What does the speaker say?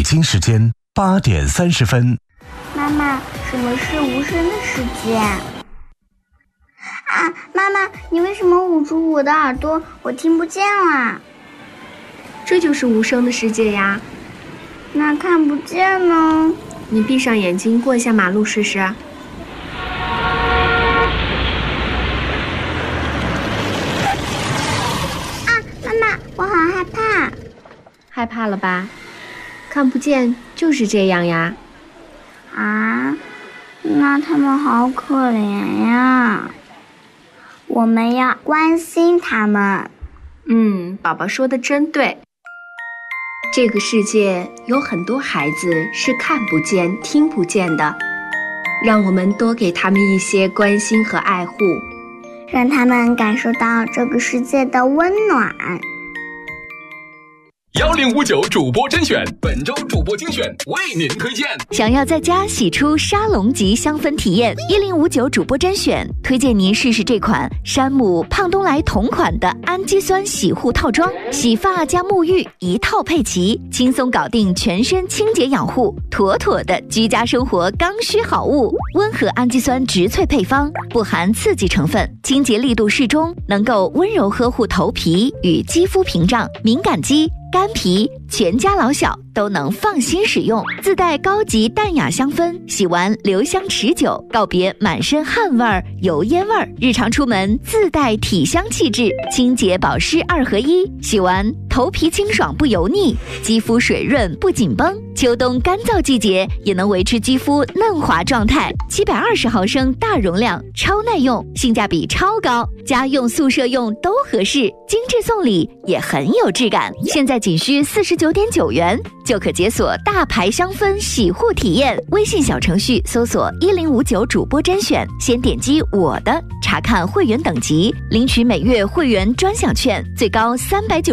京时间8点30分。 妈妈，什么是无声的世界啊？妈妈，你为什么捂住我的耳朵？我听不见啦。 这就是无声的世界呀。 那看不见呢？ 你闭上眼睛过一下马路试试。 妈妈，我好害怕。 害怕了吧？看不见就是这样呀。 那他们好可怜呀。我们要关心他们。 宝宝说的真对。这个世界有很多孩子是看不见、听不见的，让我们多给他们一些关心和爱护， 让他们感受到这个世界的温暖。 1059主播甄选，本周主播精选为您推荐。 想要在家洗出沙龙级香氛体验，1059主播甄选推荐您试试这款山姆胖东来同款的氨基酸洗护套装，洗发加沐浴一套配齐，轻松搞定全身清洁养护，妥妥的居家生活刚需好物。温和氨基酸植萃配方，不含刺激成分，清洁力度适中，能够温柔呵护头皮与肌肤屏障，敏感肌、干皮，全家老小都能放心使用，自带高级淡雅香氛，洗完留香持久，告别满身汗味儿、油烟味儿。日常出门自带体香气质，清洁保湿2合1，洗完头皮清爽不油腻，肌肤水润不紧绷。秋冬干燥季节也能维持肌肤嫩滑状态。720毫升大容量，超耐用，性价比超高，家用宿舍用都合适，精致送礼也很有质感。现在仅需49.9元就可解锁大牌香氛洗护体验。微信小程序搜索1059主播甄选，先点击我的查看会员等级，领取每月会员专享券，最高390